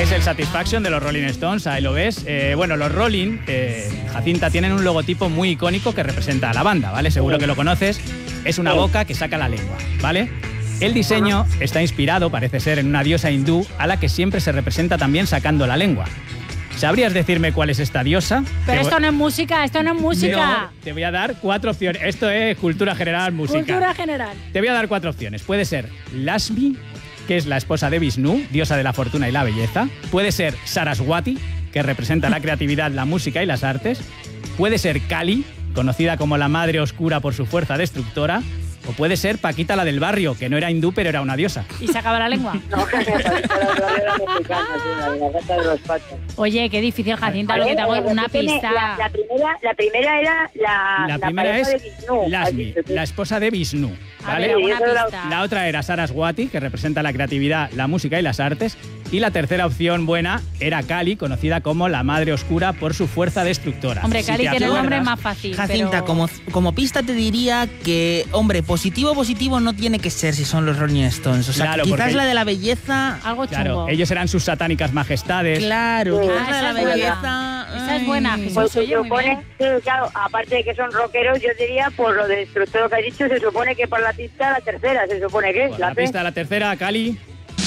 Es el Satisfaction de los Rolling Stones, ahí lo ves. Bueno, los Rolling, Jacinta, tienen un logotipo muy icónico que representa a la banda, ¿vale? Seguro que lo conoces. Es una boca que saca la lengua, ¿vale? El diseño está inspirado, parece ser, en una diosa hindú a la que siempre se representa también sacando la lengua. ¿Sabrías decirme cuál es esta diosa? Pero esto no es música, esto no es música. No, te voy a dar 4 opciones. Esto es cultura general, música. Cultura general. Te voy a dar 4 opciones. Puede ser Lakshmi, que es la esposa de Vishnu, diosa de la fortuna y la belleza. Puede ser Saraswati, que representa la creatividad, la música y las artes. Puede ser Kali, conocida como la madre oscura por su fuerza destructora. O puede ser Paquita, la del barrio, que no era hindú, pero era una diosa. ¿Y sacaba la lengua? No, Paquita, la del barrio era mexicana, sí, la gata de los patos. Oye, qué difícil, Jacinta, lo que te hago una pista. La primera era la primera es de Vishnu. Lakshmi, la esposa de Vishnu, ¿vale? Una pista. La otra era Saraswati, que representa la creatividad, la música y las artes. Y la tercera opción buena era Kali, conocida como la madre oscura por su fuerza destructora. Hombre, Si Kali te tiene el nombre acuerdas, más fácil. Jacinta, pero... como pista te diría que, hombre, positivo no tiene que ser si son los Rolling Stones. O sea, Claro, quizás porque- la de la belleza... Algo Claro, chungo. ellos eran sus satánicas majestades. Claro, Sí. quizás la de la esa es buena. belleza... Esa es buena, ay. Jesús. Pues se Oye, muy supone, bien. sí, claro, aparte de que son rockeros, yo diría, por lo destructor que has dicho, se supone que por la pista la tercera, se supone que es Pues la la P. pista, la tercera, Kali.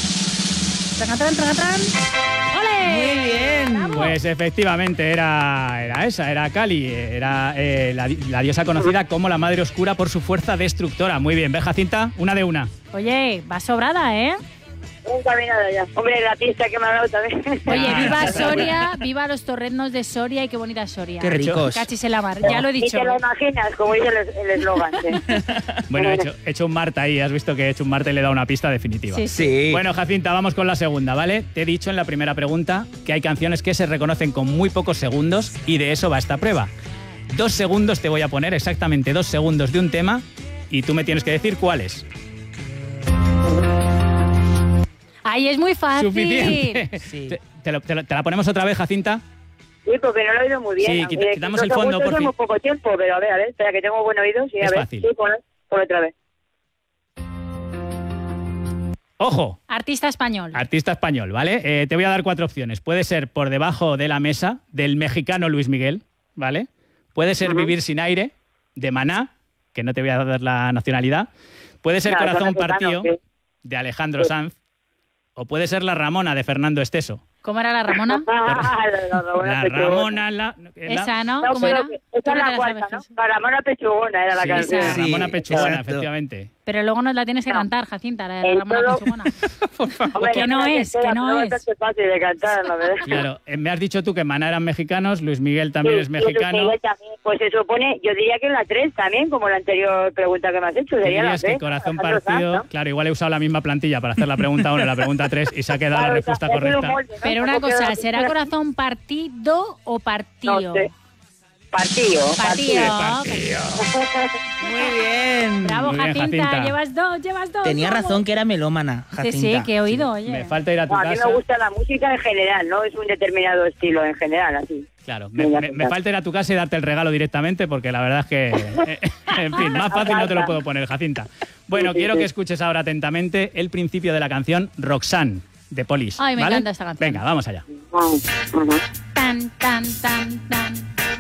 Tragatran, tragatran. ¡Ole! Muy bien. ¡Bravo! Pues efectivamente era esa, era Kali, era la diosa conocida como la madre oscura por su fuerza destructora. Muy bien, ¿ves, Jacinta? Una de una. Oye, va sobrada, ¿eh? Nunca vi nada ya. Hombre, la pista que me ha dado también. Oye, viva Soria, viva los torreznos de Soria y qué bonita es Soria. Qué ricos. Cachis en la mar, ya lo he Ni dicho. te lo imaginas, como dice el eslogan. Sí. Bueno, he hecho un Marta ahí, has visto que he hecho un Marta y le he dado una pista definitiva. Sí, Sí. Bueno, Jacinta, vamos con la segunda, ¿vale? Te he dicho en la primera pregunta que hay canciones que se reconocen con muy pocos segundos y de eso va esta prueba. 2 segundos te voy a poner, exactamente 2 segundos de un tema y tú me tienes que decir cuál es. Ay, es muy fácil. Suficiente. Sí. ¿Te la ponemos otra vez, Jacinta? Sí, porque no lo he oído muy bien. Sí, quitamos el 2 fondo, segundos por es fin. muy poco tiempo, pero a ver, espera, que tengo buen oído. Sí, Es a ver, fácil. sí, pon otra vez. ¡Ojo! Artista español. Artista español, ¿vale? Te voy a dar 4 opciones. Puede ser Por debajo de la mesa, del mexicano Luis Miguel, ¿vale? Puede ser Vivir sin aire, de Maná, que no te voy a dar la nacionalidad. Puede ser No, Corazón son mexicanos, partido, sí. de Alejandro Sanz. O puede ser La Ramona, de Fernando Esteso. ¿Cómo era la Ramona? La Ramona... Esa, ¿no? No, ¿Cómo era? pero Tú esa no es te la la cuarta, sabes, ¿no? Jesús. La Ramona Pechugona era la Sí, canción. La Ramona Sí, Pechugona, exacto. efectivamente. Pero luego nos la tienes que No. cantar, Jacinta, la de la En Ramona todo- Pechugona. Hombre, que no es, que no es. Es fácil de cantar, la verdad. Claro, me has dicho tú que Maná eran mexicanos, Luis Miguel también Sí, es y Luis mexicano. Miguel también. Pues se supone, yo diría que en la 3 también, como la anterior pregunta que me has hecho. ¿Tú Sería la dirías que 3. Corazón Alejandro partido? Sanz, ¿no? Claro, igual he usado la misma plantilla para hacer la pregunta 1 y la pregunta 3 y se ha quedado la Claro, respuesta es un correcta. molde, ¿no? Pero una Como cosa, queda- ¿será corazón partido o partido? No sé. Partido. Partido. Muy bien. Bravo, Muy bien, Jacinta. Jacinta. Llevas dos. Tenía vamos. razón que era melómana, Sí, Jacinta. sí, que he oído, oye. Me falta ir a tu No, a mí casa. me gusta la música en general, no es un determinado estilo en general, así. Claro, Venga, me falta ir a tu casa y darte el regalo directamente porque la verdad es que, en fin, más fácil no te lo puedo poner, Jacinta. Bueno, Sí, sí, quiero sí. que escuches ahora atentamente el principio de la canción Roxanne, de Police. Ay, me ¿vale? encanta esta canción. Venga, vamos allá. Ujú. Tan, tan, tan, tan.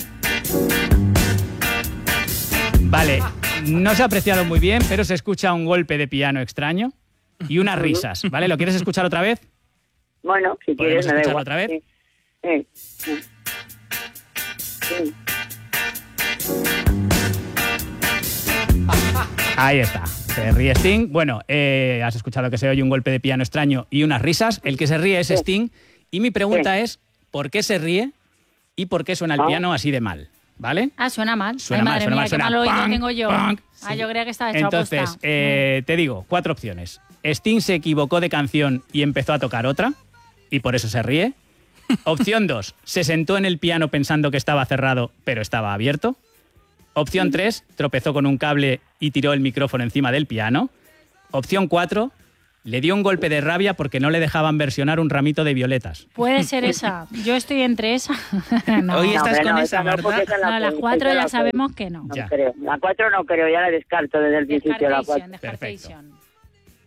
Vale, no se ha apreciado muy bien, pero se escucha un golpe de piano extraño y unas risas, ¿vale? ¿Lo quieres escuchar otra vez? Bueno, si ¿Podemos quieres, me da escucharlo igual. otra vez? Sí. Sí. Ahí está. Se ríe Sting. Bueno, has escuchado que se oye un golpe de piano extraño y unas risas. El que se ríe es Sí. Sting. Y mi pregunta es, ¿por qué se ríe y por qué suena el piano así de mal? ¿Vale? Ah, suena mal. Suena Ay, mal, madre suena mía, mal, qué suena mal oído punk, tengo yo. punk. Ah, yo creía que estaba hecho Entonces, aposta. te digo, 4 opciones. Sting se equivocó de canción y empezó a tocar otra, y por eso se ríe. Opción 2, se sentó en el piano pensando que estaba cerrado, pero estaba abierto. Opción 3, tropezó con un cable y tiró el micrófono encima del piano. Opción 4, le dio un golpe de rabia porque no le dejaban versionar un ramito de violetas. Puede ser esa. Yo estoy entre esa. No, Hoy estás hombre, con esa, esa no, Marta. porque esa no, las esa 4 la ya puedo- sabemos que no. No Ya. creo. La 4 no creo, ya la descarto desde el principio. La 4. Descartation.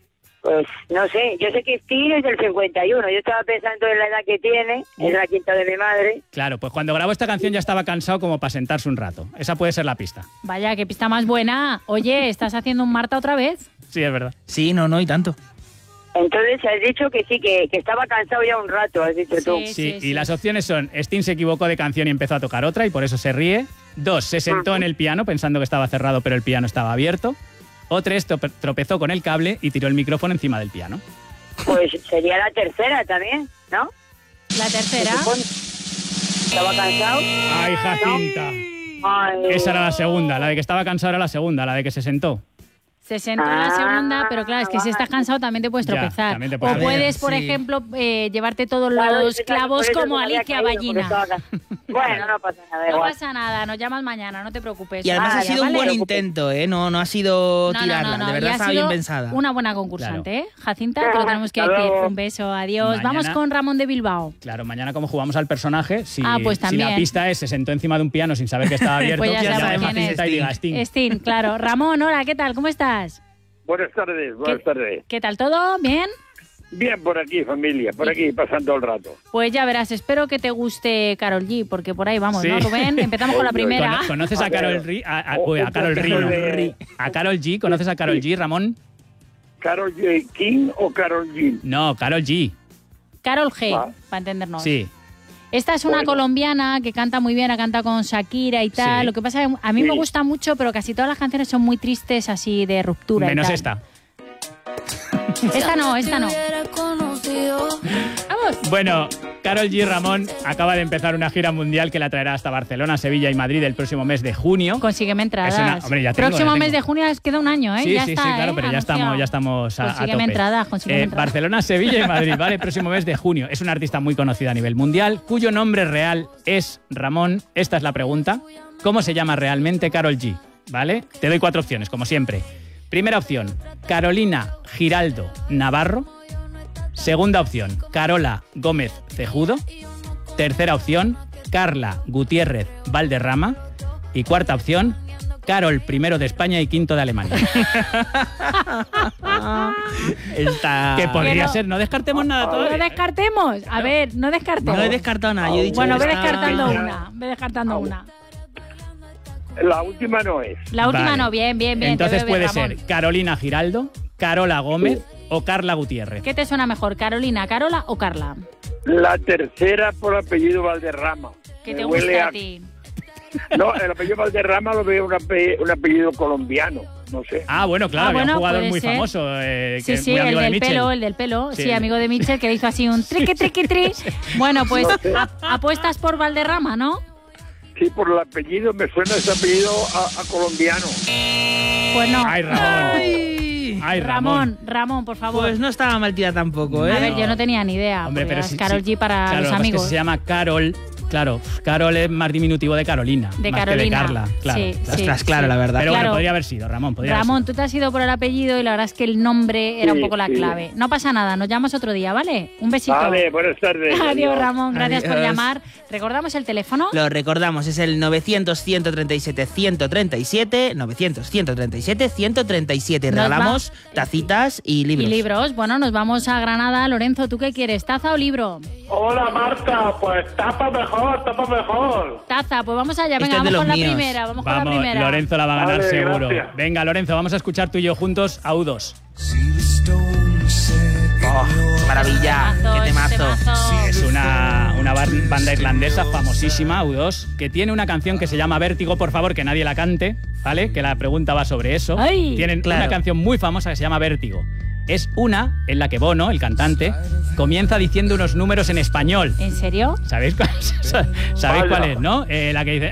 Pues no sé, yo sé que Sting es del 51, yo estaba pensando en la edad que tiene, es la quinta de mi madre. Claro, pues cuando grabó esta canción ya estaba cansado como para sentarse un rato. Esa puede ser la pista. Vaya, qué pista más buena. Oye, ¿estás haciendo un Marta otra vez? Sí, es verdad. Sí, no, y tanto. Entonces has dicho que sí, que estaba cansado ya un rato, has dicho tú. Sí, y las opciones son: Sting se equivocó de canción y empezó a tocar otra y por eso se ríe. 2, se sentó en el piano pensando que estaba cerrado pero el piano estaba abierto. O 3, tropezó con el cable y tiró el micrófono encima del piano. Pues sería la tercera también, ¿no? La tercera. Estaba cansado. ¡Ay, Jacinta! Ay. Esa era la segunda, la de que estaba cansado era la segunda, la de que se sentó. Se sentó en la segunda, pero claro, es que si estás cansado también te puedes Ya, tropezar. también te O puedes- puedes, por Sí. ejemplo, llevarte todos Claro, los yo clavos por eso como me había Alicia caído, porque Ballina. estaba cansado. Bueno, no pasa nada, No igual. pasa nada, nos llamas mañana, no te preocupes. Y además ha Vaya, sido un ¿vale? buen intento, ¿eh? No ha sido tirarla, de y verdad ha estaba sido bien pensada. Una buena concursante, Claro. ¿eh? Jacinta, te lo tenemos que Hasta decir. luego. Un beso, adiós. Mañana- Vamos con Ramón de Bilbao. Claro, mañana como jugamos al personaje, si, Pues si también. la pista es se sentó encima de un piano sin saber que estaba abierto, Pues ya llama a sabemos quién es. Jacinta y diga Sting. Sting, claro. Ramón, hola, ¿qué tal? ¿Cómo estás? Buenas tardes, buenas tardes. ¿Qué tal todo? ¿Bien? Bien por aquí, familia, por aquí pasando el rato. Pues ya verás, espero que te guste Karol G, porque por ahí vamos, Sí. ¿no, Rubén? Empezamos con la primera. ¿Conoces a Karol G? A Karol G. ¿A Karol G? ¿Conoces a Karol G, Ramón? ¿Karol J. King o Karol G? No, Karol G. Karol G, Ah. para entendernos. Sí. Esta es una Bueno. colombiana que canta muy bien, ha cantado con Shakira y tal. Sí. Lo que pasa es que a mí me Sí. gusta mucho, pero casi todas las canciones son muy tristes, así de ruptura. y Menos tal. esta. Esta no, esta no. Vamos. Bueno, Karol G, Ramón, acaba de empezar una gira mundial que la traerá hasta Barcelona, Sevilla y Madrid el próximo mes de junio. Consígueme entradas. Es una- hombre, ya tengo, Próximo ya mes tengo. de junio les queda un año, ¿eh? Sí, ya sí, está, sí, claro, pero ya anunciado. estamos a Consígueme tope. entradas, consígueme entradas. Barcelona, Sevilla y Madrid, ¿vale? El próximo mes de junio. Es una artista muy conocida a nivel mundial, cuyo nombre real es Ramón. Esta es la pregunta. ¿Cómo se llama realmente Karol G? ¿Vale? Te doy 4 opciones, como siempre. Primera opción, Carolina Giraldo Navarro. Segunda opción, Carola Gómez Cejudo. Tercera opción, Carla Gutiérrez Valderrama. Y cuarta opción, Carol I de España y V de Alemania. Esta... Que podría Pero- ser, no descartemos nada No todavía. descartemos. A ver, no descartemos. No he descartado nada, yo he dicho Bueno, que ve esta- descartando una. Ve descartando una. La última no es. La última Vale. no, bien, bien, bien. Entonces te veo bien, puede Ramón. ser Carolina Giraldo, Carola Gómez o Carla Gutiérrez. ¿Qué te suena mejor, Carolina, Carola o Carla? La tercera por apellido Valderrama. ¿Qué Me te huele gusta a ti? No, el apellido Valderrama lo veo un apellido colombiano, no sé. Ah, bueno, claro, Ah, había bueno, un jugador puede muy ser. famoso, que Sí, es sí, muy el amigo de del Mitchell. pelo, el del pelo. Sí, Sí. amigo de Mitchell, que le hizo así un triqui, triqui, tri. Bueno, pues apuestas por Valderrama, ¿no? Sí, por el apellido, me suena ese apellido a colombiano. Pues no. Ay, Ramón. Ay. Ay, Ramón. Ramón, por favor. Pues no estaba mal tirada tampoco, ¿eh? A ver, yo no tenía ni idea. Hombre, porque pero es sí, Karol sí. G para Claro, los lo que pasa es que amigos. se llama Carol. Claro, Carol es más diminutivo de Carolina. De más Carolina. Que de Carla. Claro, Sí, claro. sí. Ostras, claro, la verdad. Pero Claro. bueno, podría haber sido, Ramón. Podría Ramón, haber tú te has ido por el apellido y la verdad es que el nombre era un Sí, poco la sí. clave. No pasa nada, nos llamas otro día, ¿vale? Un besito. Vale, buenas tardes. Adiós, Ramón, gracias por Adiós. llamar. ¿Recordamos el teléfono? Lo recordamos, es el 900-137-137, 900-137-137. Nos Regalamos tacitas y libros. Y libros. Bueno, nos vamos a Granada. Lorenzo, ¿tú qué quieres? ¿Taza o libro? Hola Marta, pues tapa mejor, tapa mejor. Taza, pues vamos allá. Este Venga, es de vamos con la los míos. primera. Vamos, con la Vamos, primera. Lorenzo la va a ganar Vale, seguro. gracias. Venga, Lorenzo, vamos a escuchar tú y yo juntos a U2. Oh, qué maravilla, qué temazo. Es una banda irlandesa famosísima, U2, que tiene una canción que se llama Vértigo. Por favor, que nadie la cante, ¿vale? Que la pregunta va sobre eso. Ay. Tienen Claro. una canción muy famosa que se llama Vértigo. Es una en la que Bono, el cantante, comienza diciendo unos números en español. ¿En serio? ¿Sabéis cuál, ¿sabéis Vaya. cuál es, no? La que dice...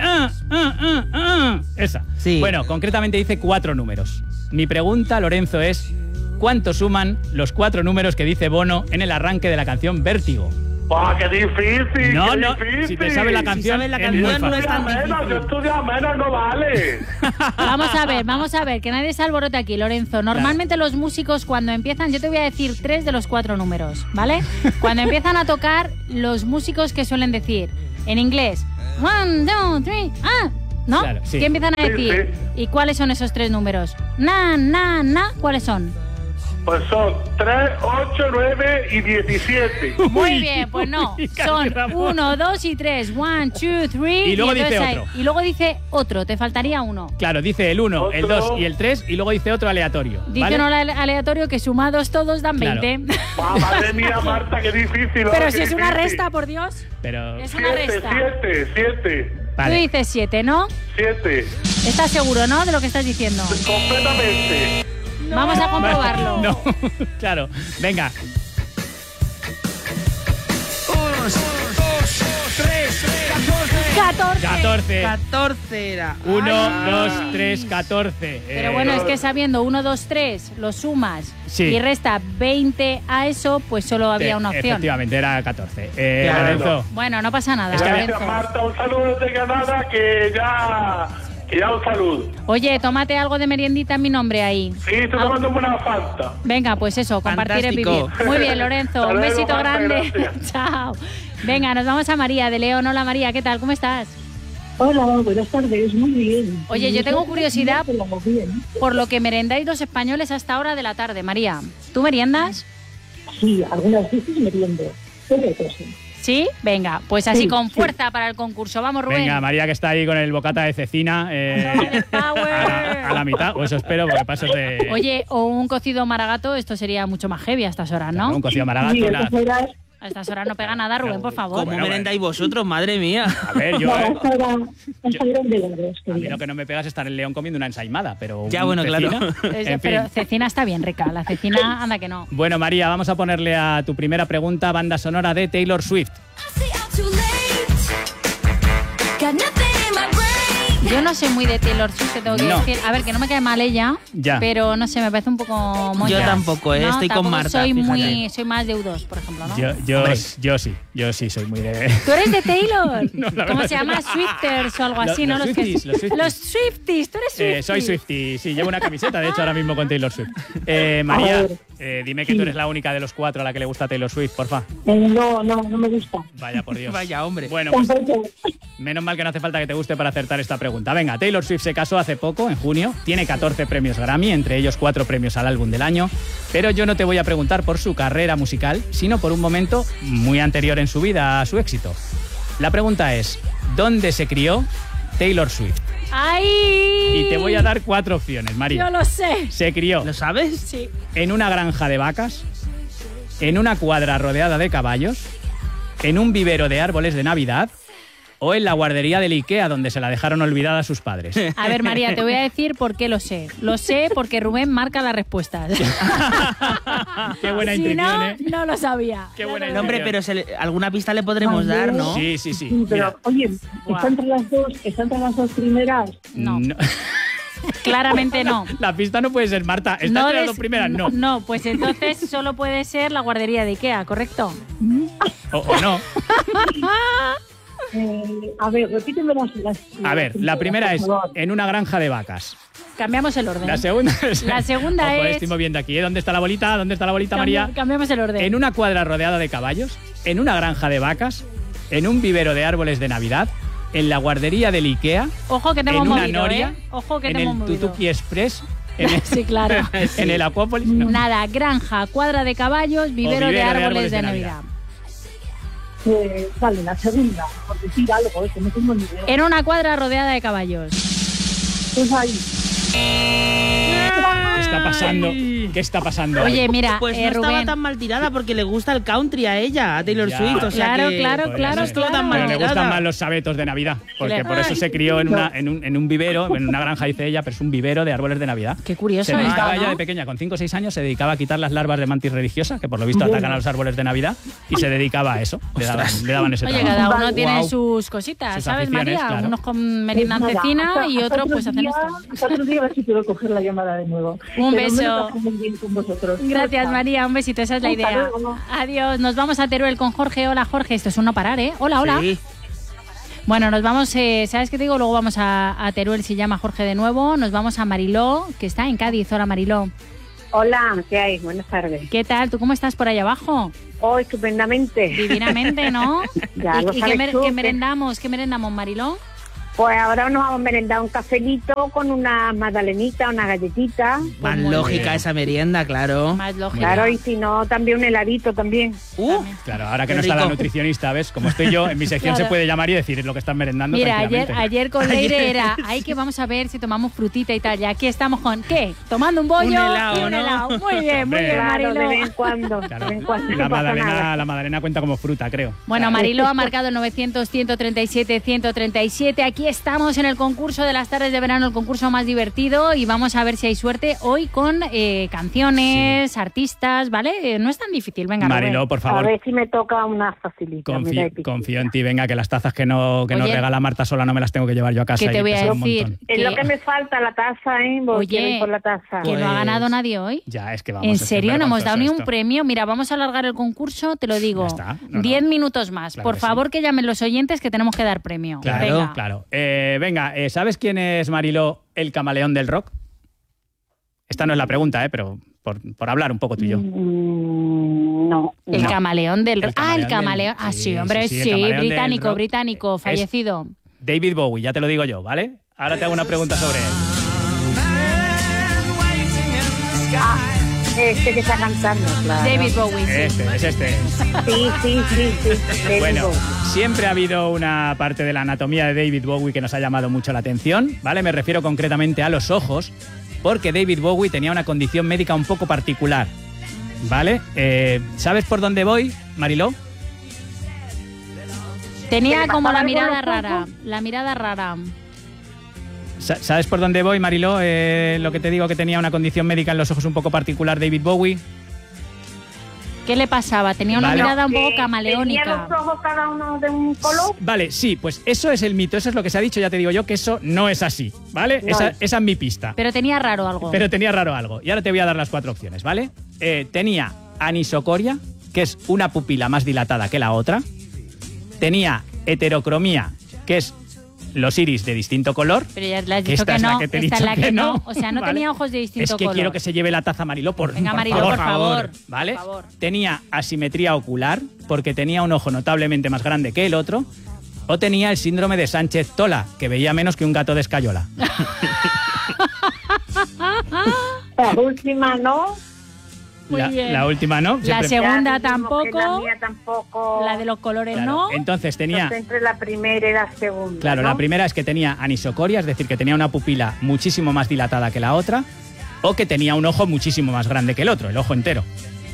Esa. Sí. Bueno, concretamente dice 4 números. Mi pregunta, Lorenzo, es... ¿Cuánto suman los 4 números que dice Bono en el arranque de la canción Vértigo? ¡Buah, qué difícil! No, qué no, difícil. si te sabes la canción, sabes la es muy canción, no fácil. es tan Menos, difícil. yo estudio menos, no vale. Vamos a ver, que nadie se alborote aquí, Lorenzo. Normalmente los músicos cuando empiezan, yo te voy a decir 3 de los 4 números, ¿vale? Cuando empiezan a tocar, los músicos que suelen decir en inglés, 1, 2, 3, ¿no? Claro, sí. ¿Qué empiezan a Sí, decir? sí. ¿Y cuáles son esos 3 números? Na, ¿cuáles son? Pues son 3, 8, 9 y 17. Muy bien, pues no. Son Ramón. 1, 2 y 3. 1, 2, 3. Y luego dice entonces otro. y luego dice otro, te faltaría uno. Claro, dice el 1, el Otro. 2 y el 3 y luego dice otro aleatorio. Dice ¿vale? uno aleatorio que sumados todos dan Claro. 20. Madre mía, Marta, qué difícil. Pero qué si es una difícil. resta, por Dios. Pero... Es una resta. 7. Tú Vale. dices 7, ¿no? 7. ¿Estás seguro, no, de lo que estás diciendo? Completamente. Vamos a comprobarlo. No, claro. Venga. 14. 14. 14 era. 1, Ay. 2, 3, 14. Pero bueno, es que sabiendo 1, 2, 3, lo sumas Sí. y resta 20 a eso, pues solo había una opción. Efectivamente, era 14. Claro. Lorenzo. Bueno, no pasa nada, Es que Lorenzo. Gracias, Marta. Un saludo desde Granada, que ya un saludo. Oye, tómate algo de meriendita en mi nombre ahí. Sí, estoy Algo- tomando una Fanta. Venga, pues eso, compartir es Fantástico. vivir. Muy bien, Lorenzo, Hasta un luego, besito Marta, grande. gracias. Chao. Venga, nos vamos a María de León. Hola María, ¿qué tal? ¿Cómo estás? Hola, buenas tardes, muy bien. Oye, yo tengo curiosidad Muy bien. por lo que merendáis los españoles a esta hora de la tarde, María. ¿Tú meriendas? Sí, algunas veces meriendo, pero otras sí. ¿Sí? Venga, pues así Sí, con sí. fuerza para el concurso. Vamos, Rubén. Venga, María, que está ahí con el bocata de cecina Power. a la mitad, o eso espero, porque pasos de... Oye, o un cocido maragato, esto sería mucho más heavy a estas horas, ¿no? Un cocido maragato, Sí, una- esas horas, A estas horas no pega nada, Rubén, por favor. ¿Cómo Bueno, merendáis vosotros? Madre mía. A ver, yo... no, esas eran de las A mí lo que no me pega es estar en León comiendo una ensaimada, pero... Ya, un bueno, claro. cecina, en Pero fin. cecina está bien rica, la cecina anda que no. Bueno, María, vamos a ponerle a tu primera pregunta banda sonora de Taylor Swift. Yo no soy muy de Taylor Swift, te tengo que No. decir. A ver, que no me cae mal ella, Ya. pero no sé, me parece un poco moña. Yo tampoco, No, estoy con tampoco Marta, soy fíjate. soy más de U2, por ejemplo, ¿no? Hombre. Yo sí soy muy de... ¿Tú eres de Taylor? No, la ¿Cómo verdad se es que llama? no. Swifters o algo así, ¿no? Los Swifties, los Swifties. Los Swifties, tú eres Swiftie. Soy Swiftie, sí, llevo una camiseta, de hecho, ahora mismo con Taylor Swift. María, A dime que tú eres la única de los 4 a la que le gusta Taylor Swift, porfa. No me gusta. Vaya, por Dios. Vaya, hombre. Bueno, pues Tampoco. menos mal que no hace falta que te guste para acertar esta pregunta. Venga, Taylor Swift se casó hace poco, en junio, tiene 14 premios Grammy, entre ellos 4 premios al álbum del año, pero yo no te voy a preguntar por su carrera musical, sino por un momento muy anterior en su vida a su éxito. La pregunta es, ¿dónde se crió Taylor Swift? ¡Ay! Y te voy a dar 4 opciones, María. Yo lo sé. Se crió ¿Lo sabes? Sí. en una granja de vacas, en una cuadra rodeada de caballos, en un vivero de árboles de Navidad o en la guardería del Ikea donde se la dejaron olvidada a sus padres. A ver, María, te voy a decir por qué lo sé. Lo sé porque Rubén marca las respuestas. Qué buena Si intuición, no, ¿eh? no lo sabía. Qué buena Ya No, lo hombre, pero alguna pista le podremos dar, ¿no? Sí, sí, sí. Sí, pero Mira, oye, Guau. está entre las dos primeras. No. Claramente no. La pista no puede ser, Marta. ¿Está entre las dos primeras? No. No, pues entonces solo puede ser la guardería de Ikea, ¿correcto? O no. A ver, repíteme las A ver, la primera es por favor. en una granja de vacas. Cambiamos el orden. La segunda es... La segunda Ojo, es- estoy moviendo aquí, ¿eh? ¿Dónde está la bolita? ¿Dónde está la bolita, María? Cambiamos el orden. En una cuadra rodeada de caballos, en una granja de vacas, en un vivero de árboles de Navidad, en la guardería del Ikea, Ojo que te en hemos una movido, noria, ¿eh? Ojo que en te hemos el movido. Tutuki Express, en el, Sí, claro. en el Acuópolis. No. Nada, granja, cuadra de caballos, vivero, de árboles de Navidad. Vale, la segunda, por decir algo, que no tengo ni idea. En una cuadra rodeada de caballos. Pues ahí. ¿Qué está pasando? ¿Qué está pasando? Oye, mira, Pues no estaba Rubén. tan mal tirada porque le gusta el country a ella, a Taylor Ya. Swift. O sea Claro, que claro, Podría claro, ser. no estuvo tan claro. mal Pero le tirada. gustan más los sabetos de Navidad, porque Le- por eso se crió en un vivero, en una granja, dice ella, pero es un vivero de árboles de Navidad. Qué curioso Se esto, dedicaba ¿no? ya de pequeña, con 5 o 6 años, se dedicaba a quitar las larvas de mantis religiosa, que por lo visto atacan a los árboles de Navidad, y se dedicaba a eso. Le daban ese Oye, trabajo. cada uno Vale. tiene Guau. sus cositas, Sus ¿sabes, aficiones, María? claro. Unos con meriendan Pues nada, cecina hasta- y hasta otros otro pues hacen día- esto. hasta otro día a ver si puedo coger la llamada de nuevo. Un Pero me beso. lo paso muy bien con vosotros. Gracias, Chao. María. Un besito, esa es la Hasta idea. luego. Adiós. Nos vamos a Teruel con Jorge. Hola, Jorge. Esto es un no parar, ¿eh? Hola, hola. Sí. Bueno, nos vamos, ¿sabes qué te digo? Luego vamos a Teruel, si llama Jorge de nuevo. Nos vamos a Mariló, que está en Cádiz. Hola, Mariló. Hola, ¿qué hay? Buenas tardes. ¿Qué tal? ¿Tú cómo estás por ahí abajo? Oh, estupendamente. Divinamente, ¿no? Ya lo ¿Y sabes tú, qué que- merendamos? ¿Qué merendamos, Mariló? Pues ahora nos vamos a merendar un cafelito con una magdalenita, una galletita. Más muy lógica bien. esa merienda, claro. Más lógico. Claro, y si no, también un heladito también. Claro, ahora que Qué no está la rico. nutricionista, ¿ves? Como estoy yo, en mi sección Claro. se puede llamar y decir lo que están merendando. Mira, tranquilamente. ayer con Leire era, ay, que vamos a ver si tomamos frutita y tal. Y aquí estamos con, ¿qué? Tomando un bollo Un helado, y un ¿no? helado. Muy bien, muy Hombre. bien, Claro, de Mariló. vez en cuando. Claro, De vez en cuando la no pasa nada. magdalena cuenta como fruta, creo. Bueno, Mariló ha marcado el 900-137-137. Aquí estamos en el concurso de las tardes de verano, el concurso más divertido, y vamos a ver si hay suerte hoy con canciones, artistas, ¿vale? No es tan difícil, venga, Mariló, Rubén. por A favor, ver si me toca una facilita. mira, confío en ti. Venga, que las tazas que nos Oye, regala Marta sola no me las tengo que llevar yo a casa. ¿qué te y voy a pesan un decir? montón. Es lo que me falta, la taza, ¿eh? Porque Oye, voy por la taza. Que no ha Pues- ganado nadie hoy. Ya, es que vamos. ¿En es que es serio? No hemos dado ni un vergonzoso esto. premio. Mira, vamos a alargar el concurso, te lo digo. Ya está. No, 10 no. minutos más. Claro Por que sí. favor, que llamen los oyentes que tenemos que dar premio. Claro, Venga. claro. Venga, ¿sabes quién es, Mariló, el camaleón del rock? Esta no es la pregunta, pero por hablar un poco tú y yo. No. El No. camaleón del... El Ah, el camaleón camaleón. del- Ah, sí, sí, hombre, sí, sí. el camaleón del Británico, rock. británico, Es- fallecido. David Bowie, ya te lo digo yo, ¿vale? Ahora te hago una pregunta sobre él. Este que está cantando, claro. David Bowie. sí. Es este. Sí. David Bueno, Bowie. siempre ha habido una parte de la anatomía de David Bowie que nos ha llamado mucho la atención, ¿vale? Me refiero concretamente a los ojos, porque David Bowie tenía una condición médica un poco particular, ¿vale? ¿Sabes por dónde voy, Mariló? Tenía ¿Le como pasaba la algo en mirada los rara. ojos? La mirada rara. ¿Sabes por dónde voy, Mariló? Lo que te digo, que tenía una condición médica en los ojos un poco particular David Bowie. ¿Qué le pasaba? Tenía una Vale. mirada un poco ¿Tenía camaleónica. los ojos cada uno de un color? Vale, sí, pues eso es el mito, eso es lo que se ha dicho, ya te digo yo que eso no es así, ¿vale? No. Esa es mi pista. Pero tenía raro algo. Pero tenía raro algo. Y ahora te voy a dar las 4 opciones, ¿vale? Tenía anisocoria, que es una pupila más dilatada que la otra. Tenía heterocromía, que es los iris de distinto color. Pero ya le has Que dicho esta que es la no. que te he Esta es dicho la que que no. no. O sea, no Vale. tenía ojos de distinto Es que color. quiero que se lleve la taza, Mariló, Venga, Mariló, por favor. ¿Vale? Por favor. Tenía asimetría ocular, porque tenía un ojo notablemente más grande que el otro. O tenía el síndrome de Sánchez-Tola, que veía menos que un gato de escayola. La última no. Muy bien. La última no. La siempre- segunda Ya dijimos que La tampoco. mía tampoco. La de los colores Claro. no. Entonces tenía... Entonces, entre la primera y la segunda. Claro, ¿no? la primera es que tenía anisocoria, es decir, que tenía una pupila muchísimo más dilatada que la otra, o que tenía un ojo muchísimo más grande que el otro, el ojo entero.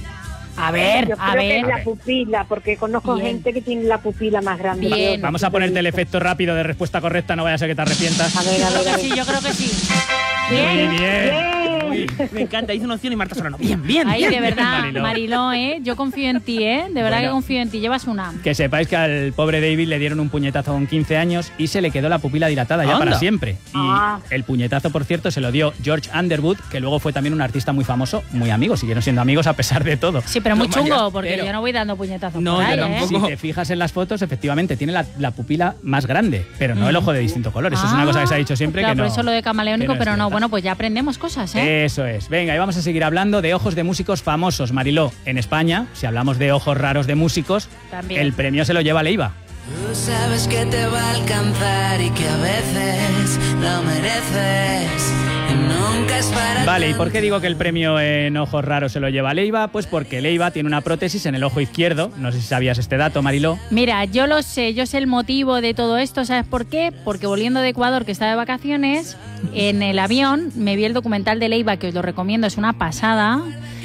A ver, Yo a creo que ver. es la pupila, porque conozco Bien. gente que tiene la pupila más grande. Bien. que otra. Vamos a ponerte el efecto rápido de respuesta correcta, no vaya a ser que te arrepientas. A ver, a Yo creo ver, a que sí, ver. yo creo que sí. Muy Bien. bien. Me encanta, hice una opción y Marta Solano. Bien, bien. Ay, bien. de verdad, Mariló. Mariló, yo confío en ti, De verdad Bueno. que confío en ti. Llevas una. Que sepáis que al pobre David le dieron un puñetazo con 15 años y se le quedó la pupila dilatada ya Anda. para siempre. Y Ah. el puñetazo, por cierto, se lo dio George Underwood, que luego fue también un artista muy famoso, muy amigo, siguieron siendo amigos a pesar de todo. Sí, pero muy No, vaya, chungo, porque pero- yo no voy dando puñetazos No, por yo ahí, tampoco. Si te fijas en las fotos, efectivamente, tiene la pupila más grande, pero no el ojo de distinto color. Eso es una cosa que se ha dicho siempre claro, que no. por eso lo de camaleónico, que no es pero no. cierta. Bueno, pues ya aprendemos cosas, Eso es. Venga, y vamos a seguir hablando de ojos de músicos famosos. Mariló, en España, si hablamos de ojos raros de músicos, También. el premio se lo lleva Leiva. Tú sabes que te va a alcanzar y que a veces lo mereces y nunca es para Vale, ¿y tanto. por qué digo que el premio en ojos raros se lo lleva Leiva? Pues porque Leiva tiene una prótesis en el ojo izquierdo. No sé si sabías este dato, Mariló. Mira, yo lo sé, yo sé el motivo de todo esto, ¿sabes por qué? Porque volviendo de Ecuador, que estaba de vacaciones, en el avión me vi el documental de Leiva, que os lo recomiendo, es una pasada,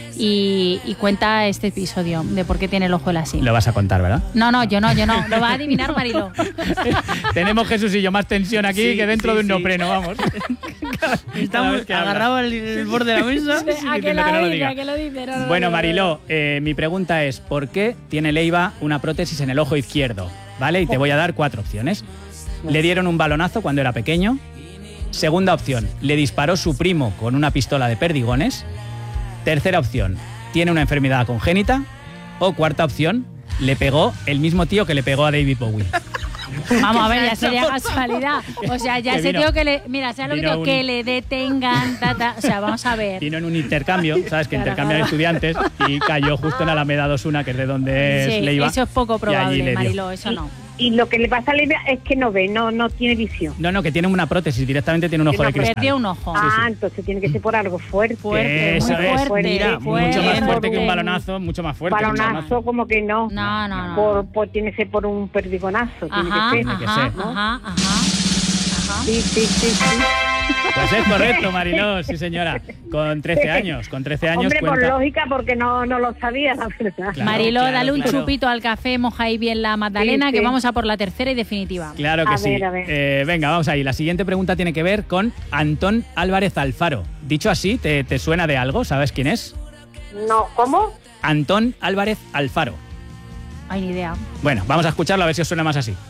y cuenta este episodio de por qué tiene el ojo él así. Lo vas a contar, ¿verdad? No, yo no, lo va a adivinar Mariló. Tenemos Jesús y yo más tensión aquí Sí, que dentro sí, de un sí. neopreno, vamos. Cada Estamos vez que hablas. agarrados al borde de la mesa. ¿A diciendo qué que no la lo dice? diga. ¿A qué lo dice? No, Bueno, no. Mariló, mi pregunta es, ¿por qué tiene Leiva una prótesis en el ojo izquierdo? ¿Vale? Y te voy a dar 4 opciones. Le dieron un balonazo cuando era pequeño. Segunda opción, le disparó su primo con una pistola de perdigones. Tercera opción, tiene una enfermedad congénita. O cuarta opción, le pegó el mismo tío que le pegó a David Bowie. Vamos a ver, ya sería casualidad. O sea, ya Que ese vino- tío que le... Mira, ¿sabes lo que vino digo? un- Que le detengan, o sea, vamos a ver. Vino en un intercambio, ¿sabes? Que Claro, intercambian claro. estudiantes y cayó justo en Alameda 21, que es de donde Sí, es Leiva. eso es poco y allí le probable, dio. Mariló, eso no. Y lo que le pasa a Leia es que no ve, no tiene visión. No, que tiene una prótesis, directamente tiene un ojo de cristal. Perdió un ojo. Entonces tiene que ser por algo fuerte. Eso muy es. fuerte. Mira, Mucho más fuerte que un un balonazo, mucho más fuerte. balonazo, como que no. No. Tiene que ser por un perdigonazo. Ajá, Tiene que ser. ajá. Sí. Pues es correcto, Mariló, sí señora. Con 13 años, Hombre, por lógica, porque no lo sabía, la verdad. Claro, Mariló, dale un claro. chupito al café, moja ahí bien la magdalena, Sí. que vamos a por la tercera y definitiva. Claro que A sí. ver. Venga, vamos ahí. La siguiente pregunta tiene que ver con Antón Álvarez Alfaro. Dicho así, ¿te suena de algo? ¿Sabes quién es? No, ¿cómo? Antón Álvarez Alfaro. Ay, ni idea. Bueno, vamos a escucharlo a ver si os suena más así.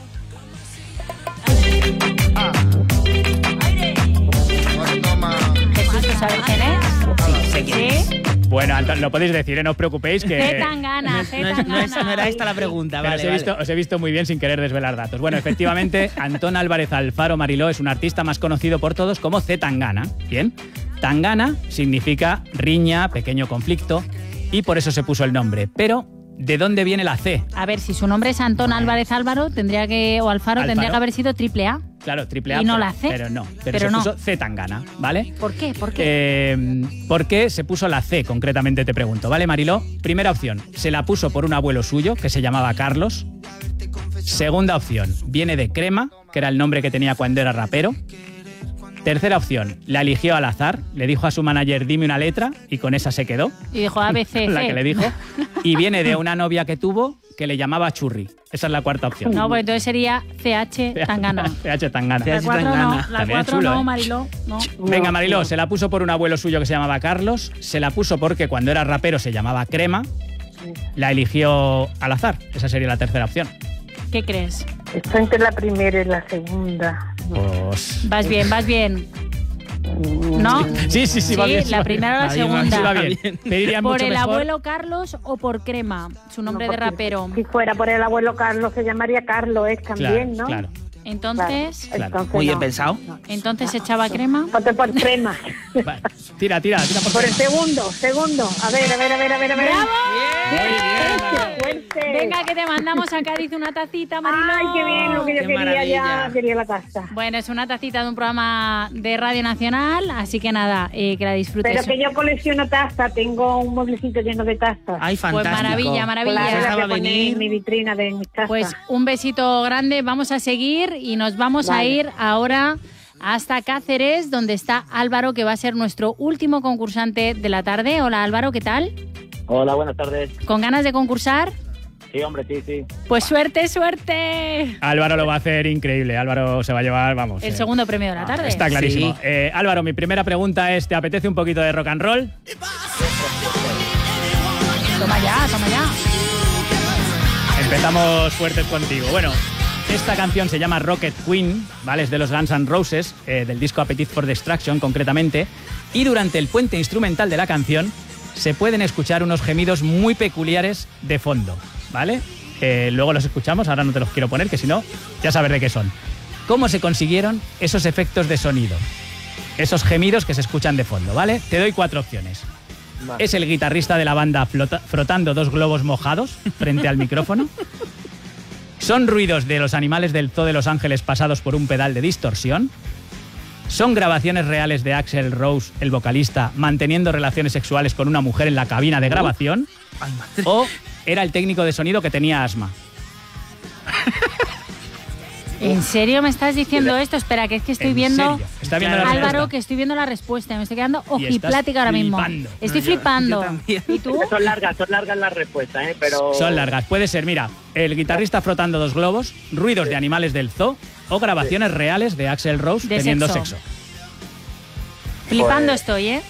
Jesús, ¿tú sabes quién es? Sé quién es. ¿Sí? Bueno, Antón, lo podéis decir, no os preocupéis que... Zetangana. No era esta la pregunta, Pero vale. os he visto muy bien sin querer desvelar datos. Bueno, efectivamente, Antón Álvarez Alfaro, Mariló, es un artista más conocido por todos como Zetangana. Bien, Tangana significa riña, pequeño conflicto, y por eso se puso el nombre. Pero, ¿de dónde viene la C? A ver, si su nombre es Antón Álvarez Alfaro, Alfaro, tendría que haber sido triple A. Claro, triple A. ¿Y no la C? Pero no. Pero se no. puso Zetangana, ¿vale? ¿Por qué? ¿Por qué se puso la C, concretamente te pregunto? ¿Vale, Mariló? Primera opción, se la puso por un abuelo suyo que se llamaba Carlos. Segunda opción, viene de Crema, que era el nombre que tenía cuando era rapero. Tercera opción, la eligió al azar, le dijo a su manager, dime una letra, y con esa se quedó. Y dijo ABC. La que le dijo. Y viene de una novia que tuvo que le llamaba Churri. Esa es la cuarta opción. No, pues entonces sería CH Tangana. CH Tangana. La 4 no, la También 4 chulo, no, ¿eh? Mariló. No. Venga, Mariló, se la puso por un abuelo suyo que se llamaba Carlos, se la puso porque cuando era rapero se llamaba Crema, la eligió al azar. Esa sería la tercera opción. ¿Qué crees? Está entre la primera y la segunda. Pues... Vas bien. ¿No? Sí, va bien. la primera o la segunda. Sí, va bien. Pediría ¿Por mucho el mejor. abuelo Carlos o por Crema? Su nombre de rapero. Si fuera por el abuelo Carlos, se llamaría Carlos, también, ¿no? Claro. Entonces, Entonces, Muy bien no. pensado. entonces echaba Crema. Ponte por Crema. Vale. Tira por Por el Crema. segundo. A ver. ¡Bravo! Muy bien, Mariló. Fuerte. Venga, que te mandamos a Cádiz una tacita, Mariló. Ay, qué bien, lo que yo Qué quería maravilla. ya, quería la taza. Bueno, es una tacita de un programa de Radio Nacional, así que nada, que la disfrutes. Pero que yo colecciono tazas, tengo un mueblecito lleno de tazas. Ay, Pues fantástico. maravilla. Claro, ya la estaba voy a poner venir. en mi vitrina de mis tazas. Pues un besito grande, vamos a seguir y nos vamos a ir ahora hasta Cáceres, donde está Álvaro, que va a ser nuestro último concursante de la tarde. Hola Álvaro, ¿qué tal? Hola, buenas tardes. ¿Con ganas de concursar? Sí, hombre, sí. Pues suerte. Álvaro lo va a hacer increíble. Álvaro se va a llevar, vamos. El segundo premio de la tarde. Está clarísimo. Sí. Álvaro, mi primera pregunta es, ¿te apetece un poquito de rock and roll? Toma ya. Empezamos fuertes contigo. Bueno, esta canción se llama Rocket Queen, ¿vale? Es de los Guns N' Roses, del disco Appetite for Destruction concretamente, y durante el puente instrumental de la canción se pueden escuchar unos gemidos muy peculiares de fondo, ¿vale? Luego los escuchamos, ahora no te los quiero poner, que si no, ya sabes de qué son. ¿Cómo se consiguieron esos efectos de sonido? Esos gemidos que se escuchan de fondo, ¿vale? Te doy 4 opciones. Vale. Es el guitarrista de la banda frotando 2 globos mojados frente al micrófono. Son ruidos de los animales del Zoo de Los Ángeles pasados por un pedal de distorsión. Son grabaciones reales de Axl Rose, el vocalista, manteniendo relaciones sexuales con una mujer en la cabina de grabación. Ay, madre. O era el técnico de sonido que tenía asma. ¿En serio me estás diciendo esto? Espera, que es que estoy ¿En viendo... serio? ¿Está viendo la Álvaro, respuesta? que estoy viendo la respuesta. Me estoy quedando Y estás ojiplática ahora mismo. flipando. Estoy No, yo flipando. también. ¿Y tú? Son largas las respuestas, pero... Son largas. Puede ser, mira, el guitarrista frotando 2 globos, ruidos de animales del zoo o grabaciones reales de Axl Rose De teniendo sexo. sexo. Flipando Pues- estoy, ¿eh?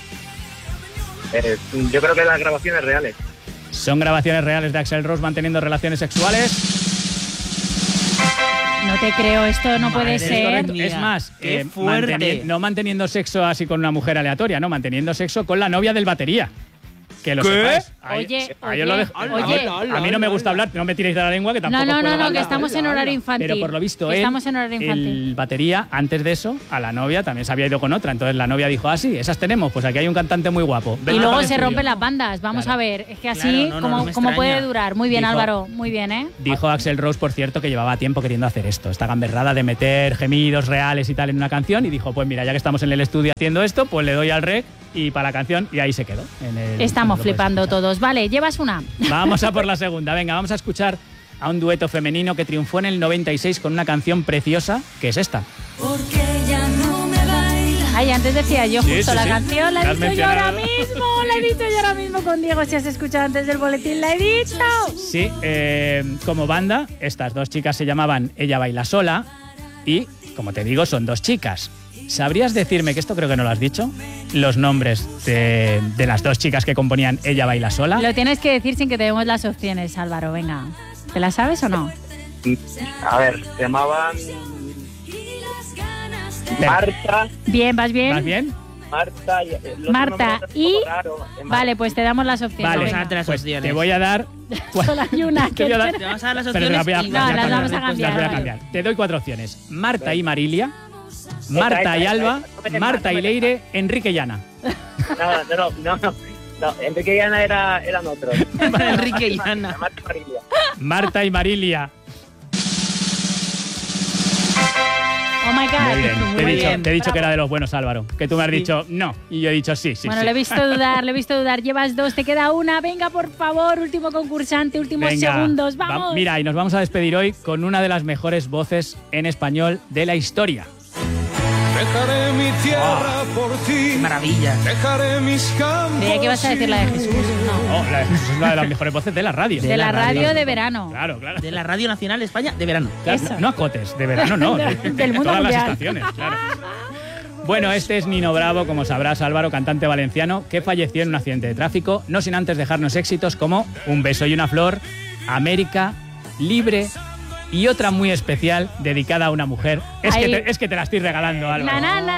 Yo creo que las grabaciones reales. ¿Son grabaciones reales de Axl Rose manteniendo relaciones sexuales? No te creo, esto no puede Madre ser. Correcto. mía, Es más, qué fuerte. no manteniendo sexo así con una mujer aleatoria, no, manteniendo sexo con la novia del batería. Que lo sepáis. Oye, Ahí os lo dejo. oye. A mí no me gusta hablar, no me tiréis de la lengua, que tampoco No, puedo hablar. que estamos en horario infantil. Pero por lo visto estamos en horario infantil. el batería, antes de eso, a la novia también se había ido con otra. Entonces la novia dijo, sí, esas tenemos, pues aquí hay un cantante muy guapo. Y luego se rompen las bandas, vamos a ver. Es que así, ¿cómo puede durar? Muy bien, Dijo- Álvaro, muy bien, ¿eh? Dijo Axl Rose, por cierto, que llevaba tiempo queriendo hacer esto, esta gamberrada de meter gemidos reales y tal en una canción, y dijo, pues mira, ya que estamos en el estudio haciendo esto, pues le doy al rec y para la canción, y ahí se quedó. Estamos flipando todos. Vale, llevas una. Vamos a por la segunda. Venga, vamos a escuchar a un dueto femenino que triunfó en el 96 con una canción preciosa, que es esta. Porque ya no me baila. Ay, antes decía yo Sí, justo sí, la sí. canción, la La he has dicho yo ahora mencionado. mismo, la he dicho yo ahora mismo con Diego, si has escuchado antes del boletín, la he dicho. Sí, como banda, estas dos chicas se llamaban Ella Baila Sola y, como te digo, son dos chicas. ¿Sabrías decirme, que esto creo que no lo has dicho, los nombres de las dos chicas que componían Ella Baila Sola? Lo tienes que decir sin que te demos las opciones, Álvaro, venga. ¿Te la sabes o no? A ver, se llamaban Marta. Bien, ¿vas bien? ¿Vas bien? Marta Marta y... Vale, pues te damos las opciones. Vale, venga. pues te voy a dar... Solo hay una. Te voy a dar- Te vamos a dar las Pero opciones las voy a- y No, las vamos a las voy a cambiar. cambiar. Te doy 4 opciones. Marta y Marilia, Marta y Alba, Marta y Leire, Enrique y Ana. No, Enrique y Ana eran otros. Enrique y Ana. Marta y Marilia. Marta y Marilia. Oh my God. Muy bien. Muy bien. Te he dicho que era de los buenos, Álvaro. Que tú me has dicho no. Y yo he dicho sí. Bueno, sí. le he visto dudar. Llevas 2, te queda una. Venga, por favor, último concursante, últimos Venga, segundos. ¡Vamos! Mira, y nos vamos a despedir hoy con una de las mejores voces en español de la historia. Dejaré mi tierra por ti. Maravilla. Dejaré mis campos. Creía que ibas a decir la de Jesús. No. Oh, la de Jesús es una de las mejores voces de la radio. De la radio de verano. Claro, claro. De la Radio Nacional de España de verano. Claro, Eso. no a cotes, de verano no. Del mundo todas las mundial. estaciones, claro. Bueno, este es Nino Bravo, como sabrás, Álvaro, cantante valenciano, que falleció en un accidente de tráfico, no sin antes dejarnos éxitos como Un beso y una flor, América, Libre y otra muy especial dedicada a una mujer. Es que te la estoy regalando, Álvaro.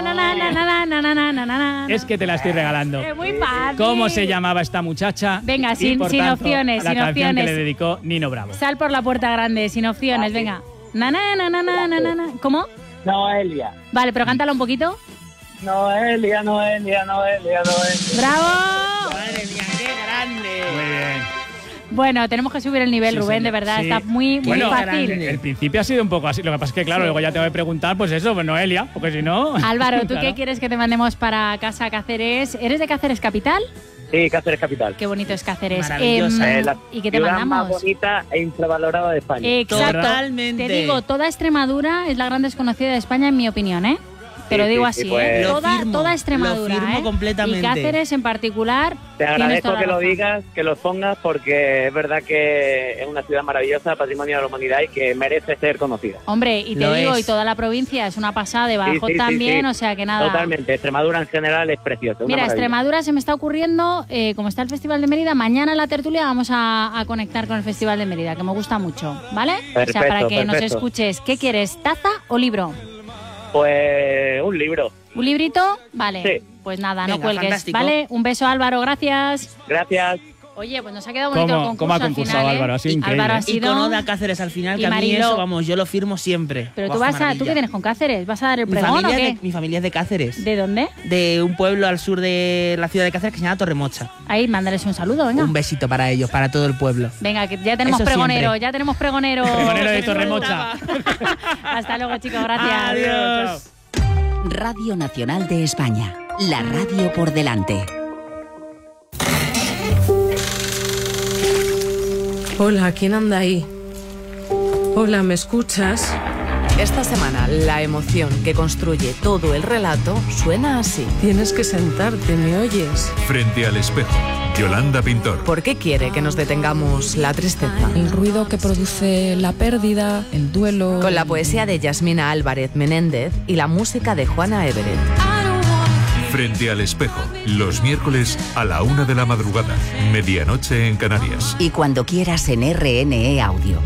Es que te la estoy regalando. Muy fácil. ¿Cómo se llamaba esta muchacha? Venga, Y, sin por tanto, opciones, la sin canción opciones. que le dedicó Nino Bravo. Sal por la puerta grande, sin opciones, venga. ¿Cómo? Noelia. Vale, pero cántala un poquito. Noelia. ¡Bravo! Madre mía, qué grande. Muy bien. Bueno, tenemos que subir el nivel, Sí, Rubén, señor. de verdad. Sí. Está muy Bueno, fácil. el principio ha sido un poco así. Lo que pasa es que, claro, luego ya te voy a preguntar, pues eso, pues Noelia, porque si no... Álvaro, ¿tú Claro. qué quieres que te mandemos para casa Cáceres? ¿Eres de Cáceres Capital? Sí, Cáceres Capital. Qué bonito es Cáceres. Maravillosa. La ¿Y qué te ciudad mandamos? más bonita e infravalorada de España. Exacto. Totalmente. Te digo, toda Extremadura es la gran desconocida de España, en mi opinión, ¿eh? Te lo Sí, digo sí, así, sí, pues. ¿eh? Lo Toda, firmo, toda Extremadura, lo firmo ¿eh? completamente. Y Cáceres en particular. Te tienes agradezco toda la que lo razón. digas, que lo pongas, porque es verdad que es una ciudad maravillosa, patrimonio de la humanidad y que merece ser conocida. Hombre, y te Lo digo, es. y toda la provincia es una pasada, de Badajoz Sí, sí, también, sí. o sea que nada. Totalmente. Extremadura en general es preciosa. una Mira, maravilla. Extremadura se me está ocurriendo, como está el Festival de Mérida, mañana en la tertulia vamos a conectar con el Festival de Mérida, que me gusta mucho, ¿vale? O sea, Perfecto, para que nos perfecto. escuches. ¿Qué quieres, taza o libro? Pues un libro. ¿Un librito? Vale. Sí. Pues nada, Venga, no cuelgues, fantástico. ¿vale? Un beso, Álvaro, gracias. Gracias. Oye, pues nos ha quedado bonito el concurso ¿Cómo ha al concursado final, ¿eh? Álvaro? Ha sido increíble. Álvaro ha ¿eh? Y sido... con Oda Cáceres al final, y que a mí Mariló. eso, vamos, yo lo firmo siempre. Pero Guau, tú vas a... ¿Tú maravilla. qué tienes con Cáceres? ¿Vas a dar el Mi pregón o familia, qué? mi familia es de Cáceres. ¿De dónde? De un pueblo al sur de la ciudad de Cáceres que se llama Torremocha. Ahí, mándales un saludo, venga. Un besito para ellos, para todo el pueblo. Venga, que ya tenemos Eso pregonero, siempre. ya tenemos pregonero. Pregonero de Torremocha. Hasta luego, chicos, gracias. Adiós. Radio Nacional de España. La radio por delante. Hola, ¿quién anda ahí? Hola, ¿me escuchas? Esta semana, la emoción que construye todo el relato suena así. Tienes que sentarte, ¿me oyes? Frente al espejo, Yolanda Pintor. ¿Por qué quiere que nos detengamos la tristeza? El ruido que produce la pérdida, el duelo... Con la poesía de Yasmina Álvarez Menéndez y la música de Juana Everett. Frente al espejo, los miércoles a la 1 de la madrugada, medianoche en Canarias. Y cuando quieras en RNE Audio.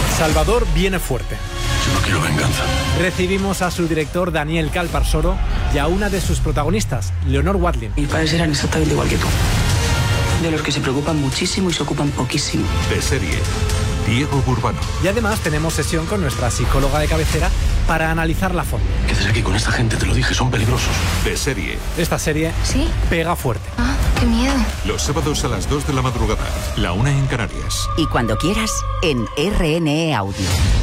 Salvador viene fuerte. Yo no quiero venganza. Recibimos a su director Daniel Calparsoro y a una de sus protagonistas, Leonor Watling. Mis padres eran exactamente igual que tú. De los que se preocupan muchísimo y se ocupan poquísimo. De serie, Diego Burbano. Y además tenemos sesión con nuestra psicóloga de cabecera para analizarla a fondo. ¿Qué haces aquí con esta gente? Te lo dije, son peligrosos. De serie. Esta serie ¿sí? Pega fuerte. Ah, qué miedo. Los sábados a las 2 de la madrugada, la 1 en Canarias. Y cuando quieras, en RNE Audio.